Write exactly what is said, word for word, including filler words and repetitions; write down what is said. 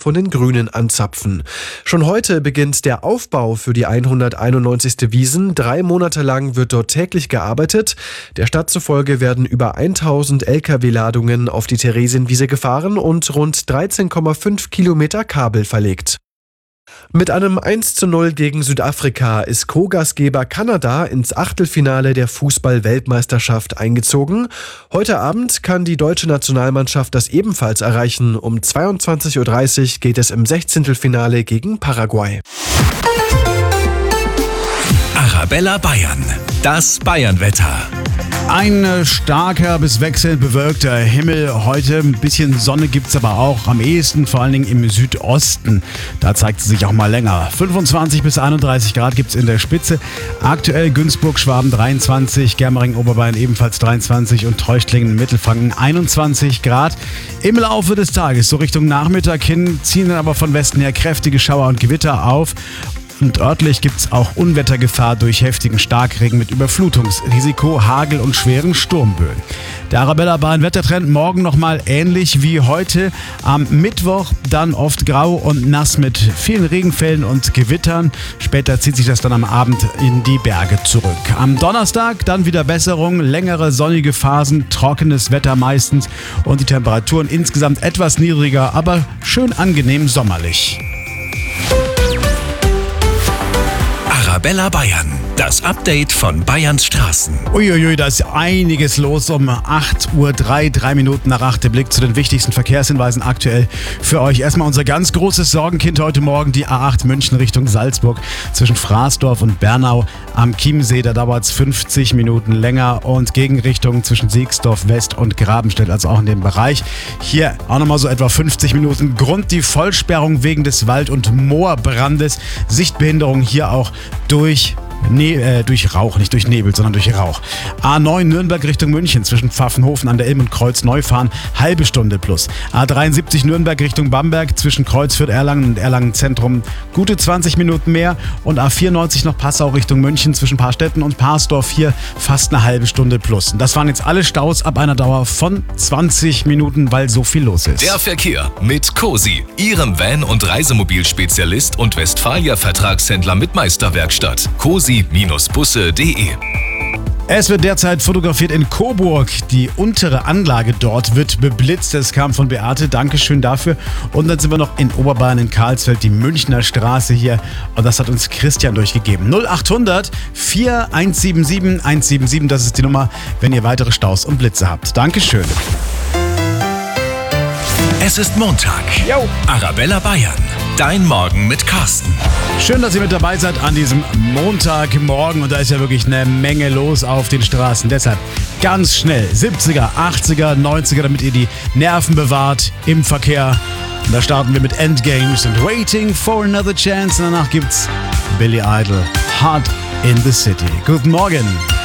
von den Grünen anzapfen. Schon heute beginnt der Aufbau für die hunderteinundneunzigste Wiesn. Drei Monate lang wird dort täglich gearbeitet. Der Stadt zufolge werden über tausend L K W-Ladungen auf die Theresienwiese gefahren und rund dreizehn Komma fünf Kilometer Kabel verlegt. Mit einem eins zu null gegen Südafrika ist Co-Gastgeber Kanada ins Achtelfinale der Fußball-Weltmeisterschaft eingezogen. Heute Abend kann die deutsche Nationalmannschaft das ebenfalls erreichen. Um zweiundzwanzig Uhr dreißig geht es im Sechzehntelfinale gegen Paraguay. Arabella Bayern, das Bayernwetter. Ein starker bis wechselnd bewölkter Himmel. Heute ein bisschen Sonne gibt's aber auch, am ehesten vor allen Dingen im Südosten. Da zeigt sie sich auch mal länger. fünfundzwanzig bis einunddreißig Grad gibt's in der Spitze. Aktuell Günzburg, Schwaben dreiundzwanzig, Germering, Oberbayern ebenfalls dreiundzwanzig und Treuchtlingen, Mittelfranken einundzwanzig Grad. Im Laufe des Tages, so Richtung Nachmittag hin, ziehen dann aber von Westen her kräftige Schauer und Gewitter auf. Und örtlich gibt es auch Unwettergefahr durch heftigen Starkregen mit Überflutungsrisiko, Hagel und schweren Sturmböen. Der Arabella Bayern Wettertrend morgen nochmal ähnlich wie heute. Am Mittwoch dann oft grau und nass mit vielen Regenfällen und Gewittern. Später zieht sich das dann am Abend in die Berge zurück. Am Donnerstag dann wieder Besserung, längere sonnige Phasen, trockenes Wetter meistens und die Temperaturen insgesamt etwas niedriger, aber schön angenehm sommerlich. Arabella Bayern, das Update von Bayerns Straßen. Uiuiui, da ist einiges los um acht Uhr drei, drei Minuten nach acht. Der Blick zu den wichtigsten Verkehrshinweisen aktuell für euch. Erstmal unser ganz großes Sorgenkind heute Morgen, die A acht München Richtung Salzburg zwischen Fraßdorf und Bernau am Chiemsee. Da dauert es fünfzig Minuten länger und Gegenrichtung zwischen Siegsdorf West und Grabenstedt, also auch in dem Bereich. Hier auch nochmal so etwa fünfzig Minuten. Grund die Vollsperrung wegen des Wald- und Moorbrandes. Sichtbehinderung hier auch durch Nee, äh, durch Rauch, nicht durch Nebel, sondern durch Rauch. A neun Nürnberg Richtung München zwischen Pfaffenhofen an der Ilm und Kreuz Neufahren, halbe Stunde plus. A dreiundsiebzig Nürnberg Richtung Bamberg zwischen Kreuzfürth Erlangen und Erlangen Zentrum, gute zwanzig Minuten mehr. Und A vierundneunzig noch Passau Richtung München zwischen Paarstetten und Paarsdorf hier fast eine halbe Stunde plus. Und das waren jetzt alle Staus ab einer Dauer von zwanzig Minuten, weil so viel los ist. Der Verkehr mit Cosi, Ihrem Van- und Reisemobilspezialist und Westfalia-Vertragshändler mit Meisterwerkstatt. cosi Bindestrich busse punkt de. Es wird derzeit fotografiert in Coburg. Die untere Anlage dort wird beblitzt. Es kam von Beate. Dankeschön dafür. Und dann sind wir noch in Oberbayern in Karlsfeld, die Münchner Straße hier. Und das hat uns Christian durchgegeben. null achthundert vier eins sieben sieben eins sieben sieben. Das ist die Nummer, wenn ihr weitere Staus und Blitze habt. Dankeschön. Es ist Montag. Jo. Arabella Bayern. Dein Morgen mit Carsten. Schön, dass ihr mit dabei seid an diesem Montagmorgen. Und da ist ja wirklich eine Menge los auf den Straßen. Deshalb ganz schnell siebziger, achtziger, neunziger, damit ihr die Nerven bewahrt im Verkehr. Und da starten wir mit Endgames und Waiting for Another Chance. Und danach gibt's Billy Idol, Heart in the City. Guten Morgen.